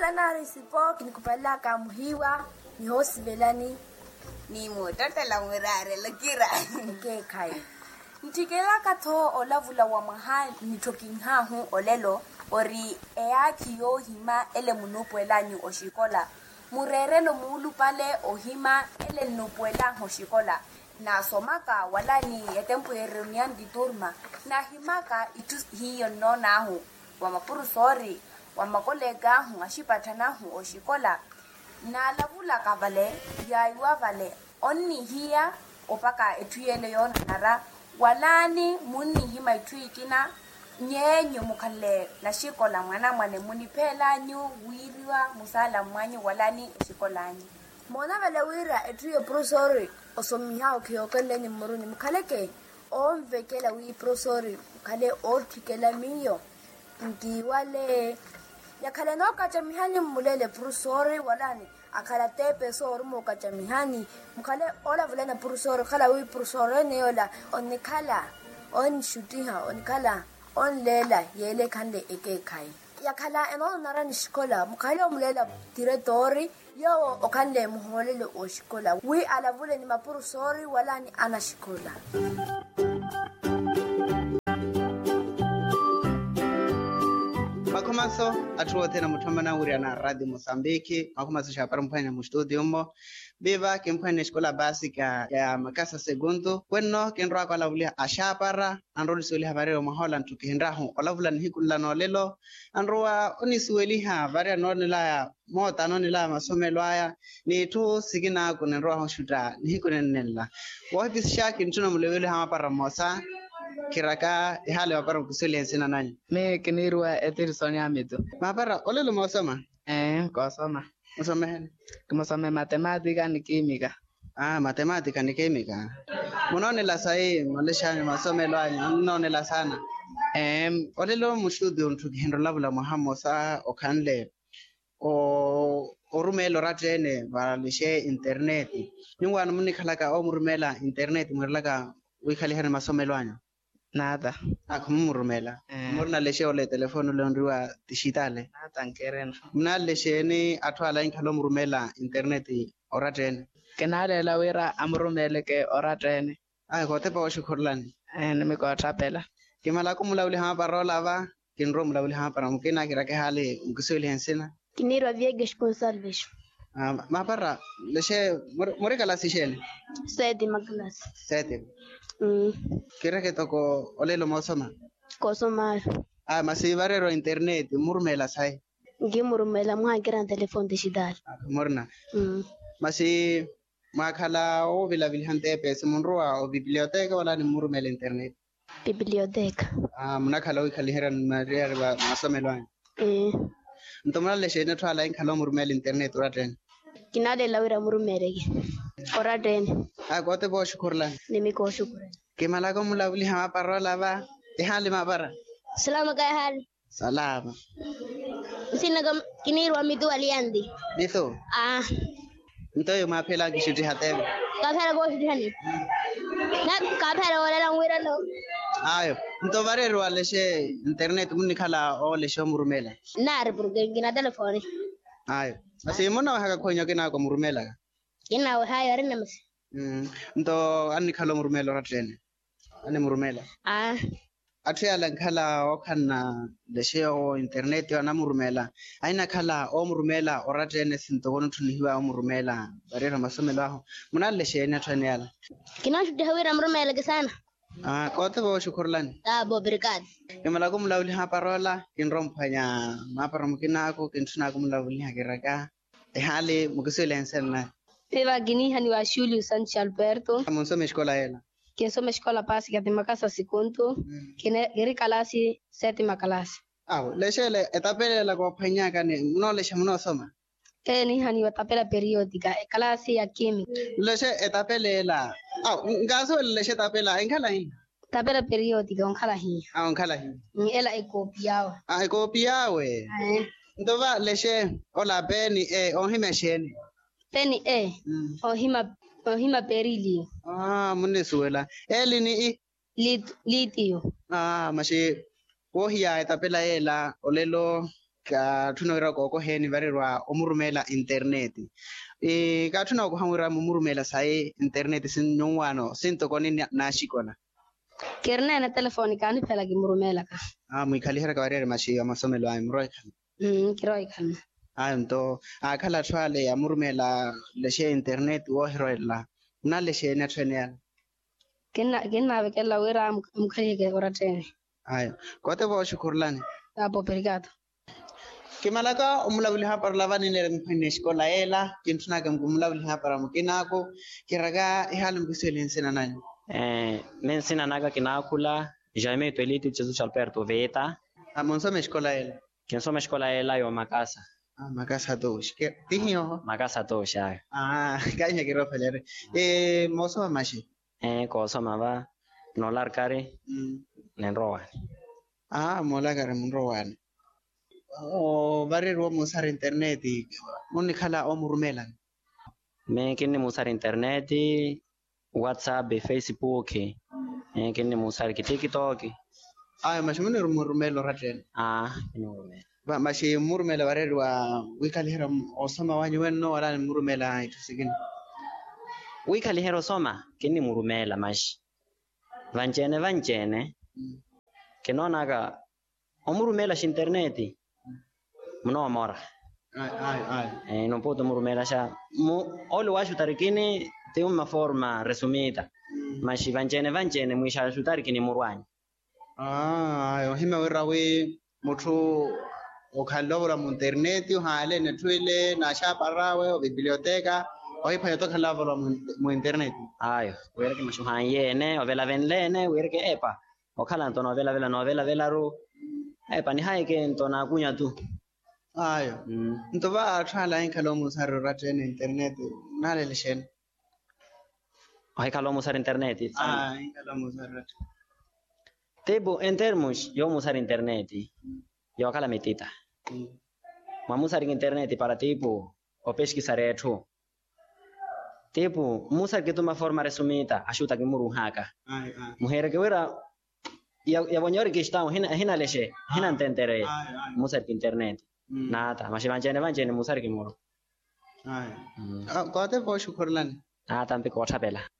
la nari sipo kinikupala kamuhiwa ni hosi belani ni mototela murare lakira ke kai ntikela katho olavula wa maha nitokinha hu olelo ori eaki yo hima ele munupuelanyu oshikola murerelo muulu pale ohima ele nupuela hoshikola na somaka wala ni etempo de reunión de turma na himaka itu hiyo nona hu wa mapurusori wa makolega hu ashipatana hu oshikola na lavula kavale ya iwa vale onni hiya opaka etuyele yona nara walani muni hima ituitina nyenyo mukale na shikola mwana munipela nyu wiriwa musala mwanyu walani shikola nyu mona vale wira etuye professori osomiha okiyokele ni muruni mukaleke omvekela wi professori kale ortikela miyo ngi wale yakale no kacha mihani mulele professori walani akala tepe so ormo kacha mihani mukale ola vale na professori kala wi professori ne ola onikala on shutiha onikala on lela yele kande eke kai yakala eno narani shikola mukale omulela diretori yo okande muholele oshikola wi alavule ni mapurusori wala ni ana shikola makomaso atuwo tena mutomana uri ana radio Mozambique makomaso shapara mpanya mu studio mo biva kempanya shikola basica ya Makasa Segundo kwenno kenro kwa lavuli ashapara anro disuli habari mo Holland tukihendra hu olavula ni hikulla no lelo anroa onisueli ha varia no nila mota no nila masomelo aya ni tu sigina kunenro ho shuta ni hikunenella wo bisshaki ntuna mulewele ha para mosa kiraka ihale wapara kusuli ensina nani me kinirwa Eterson Amitu mapara olelo mosoma kosoma musome kumosome matemática ni química matemática ni química munonela sai maleshani masomelo anyu munonela sana olelo mushudio ntukihendro lavula muhamosa okanle orumelo ratene valishe internet nyungwana munikhalaka omurumela internet murilaka wikhalihere masomelo anyu nada akumurumela murna leshe ole telefono londriwa digitale nada nkerena mna leshe ni atwala inkhalo murumela internet oratene kenale la wira amurumele ke oratene kote pa washukurlani nimikotapela kimala kumulauli ha parola va kinro mulauli ha para mukina kirake hale ngusuli hensina kinirwa Viegas Gonçalves mapara leshe murikala sishene sete maglas sete kirake toko olelo mosoma kosoma masivarero internet murumela sai ngimurumela mwa gran telefone digital murna masi makhala o vilavilhante pese munroa o biblioteca wala ni murumela internet biblioteca munakhala ukhaliheran maria masomelo ani ntomala leshe ne twala inkhalo murumela internet uraten kinale lawira murumere oraten kote bo shukurla nimiko shukran kimala ko mulavuli ha parola va ehali mabara salama kay hal salama sinagam kinirwa mitu aliandi dito ntoyo maphela kishiti hatebe kaphela go shitani na kaphela wala langwira lo ayo ntovarerwa leshe internet munikhala o leshe murumela nar burge gina telefoni ayo basi mona haka khonyo kina ko murumela kina wa hayo rena mas nto anikhala murumela ratene ane murumela athiala nkhala okhanna leshe o internet yana murumela aina khala o murumela oratene sinto kono thunihiwa o murumela barera masomelo aho muna leshe ne thwanela kina shudi hawira murumela kesana kote bo shukurlani bo brigad kemala ko mulauli ha parola kinromphanya mapara mukina ko kinthuna ko mulauli ha kiraka ehale mukisele ensenna Eva gini hani wa Julio Sanchi Alberto monsome escola ela que soma escola básica de Makasa Segundo que geri kalasi sétima classe leshele etapele la ko phanya kane no leshe muno soma ni hani wa tapela periodica kalasi ya química leshe etapele la ngaso leshe tapela enkhala hi tapela periodica onkhala hi onkhala hi ela ekopiawa ekopiawe ndova leshe ola beni ohimesheni peni ohima perili munisuela elini litio mashi wohia etapela ela olelo ka thuna ira ko heni varirwa omurumela internet ka thuna ko hamura murumela sai internet sin nyongwano sin to koni na shikona Kirne na telefoni kani pela gimurumela ka. muikhalihera ka varere mashi amasomelo ay mroi Kiroi kan. nto akhala thwale ya murumela leshe internet wo heroela na leshe na trenial Kina bekela wira mkhali ke oratene. ayo kote bo shukurlani Apo obrigado. ke malaka umulavuli hapa lavani ne mphene skola ela ke ntuna ke umulavuli hapa mkinako ke raga ihalo mbisele sena nani Men sina naga kinakula Jaime Tweliti Jesus Alberto Veta amonsome skola ela que soma escola ela yo makasa makasa dos ke tinyo makasa to sha kanya ke rofelere moso mashi ko soma va no larkare nenroa mola kare munrowan barero musar internet muni khala omurumela me kinni musar internet WhatsApp Facebook kinni musar TikTok mashi muni murumelo raten kinni murumelo ba mashi murumela barero wikalihera osoma wanyu wenno wala murumela itusigini wikalihera osoma kinni murumela mashi vanchene kinona ga omurumela shi internet mno mora non puedo murumela sha olo washu tarikini te una forma resumida ma shi vanchene mwisha shu tarikini murwani hima wirawe mutu okhalora mu internet hale netwile na shaparawe o biblioteca hoy payoto khalora mu internet ayo wera ke mashu hanyene o vela venlene wera ke epa okhala nto novela vela ro epa ni haike nto na kunya tu ayo nto va thala inkhalo mu sarro ratene internet nale lishen hay kalo musar internet inkhalo mu sarro tebo en termos yo musar internet yo kala metita musar internet para tipo o pesquisar eto tipo musar que toma forma resumida ajuda que muru haka mujer que vera ya bonyor que está hina leshe hina ententere musar internet nada mas vanchene musar que muru kote po shukurlan tampi ko pela